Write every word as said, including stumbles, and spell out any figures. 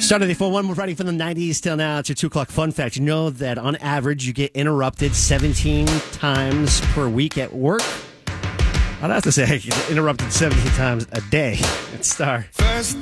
Saturday full one, we're writing from the nineties till now. It's your two o'clock fun fact. You know that on average you get interrupted seventeen times per week at work? I'd have to say I get interrupted seventeen times a day at Star. First